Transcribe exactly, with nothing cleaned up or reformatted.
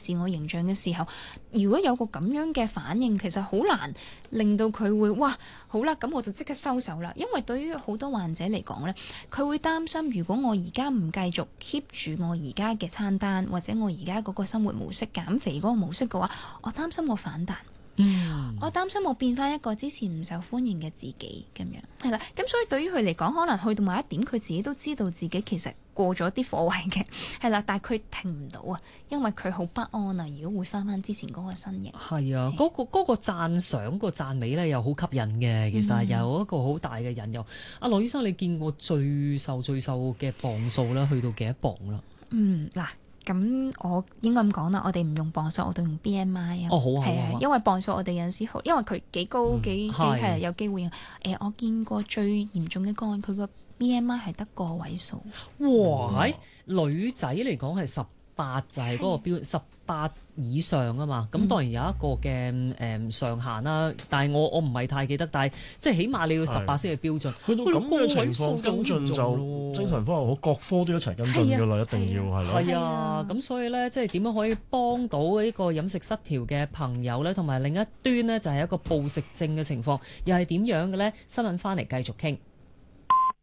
自我形象嘅時候，如果有個咁樣嘅反應，其實好難令到佢會哇好啦，咁我就即刻收手啦。因為對於好多患者嚟講呢，佢會擔心，如果我而家唔繼續 keep 住我而家嘅餐單，或者我而家嗰個生活模式減肥嗰個模式嘅話，我擔心我反彈。 嗯， 我擔心我變翻一個之前唔受歡迎嘅自己咁樣，係啦。咁所以對於佢嚟講，可能去到某一點，佢自己都知道自己其實過咗啲火位嘅，係啦。但係佢停唔到啊，因為佢好不安啊。如果會翻翻之前嗰個身形， 係啊，嗰、嗰個嗰、嗰個讚賞、個讚美咧又好吸引嘅。其實有一個好大嘅引誘。阿、嗯、羅醫生，你見過最瘦最瘦嘅磅數咧，去到幾多磅啦？ 嗯，嗱。咁我應該咁講啦，我哋唔用磅數，我哋用 B M I 啊。 哦，好啊， 係啊， 好啊， 因為磅數我哋有陣時好，因為佢幾高、嗯、幾幾係有機會。誒、呃，我見過最嚴重嘅個案，佢個 B M I 係得個位數。 哇！喺女仔嚟講係十八就係嗰個標十八以上啊嘛。咁當然有一個嘅誒、嗯、上限啦，但係我我唔係太記得，但係即係起碼你要十八先係標準。 去到咁嘅情況跟進就精神科又好，各科都一齊跟進㗎啦，一定要係咯。 係啊，咁所以咧，即係點樣可以幫到呢個飲食失調嘅朋友咧，同埋另一端呢，就係一個暴食症嘅情況，又係點樣嘅咧？新聞翻嚟繼續傾。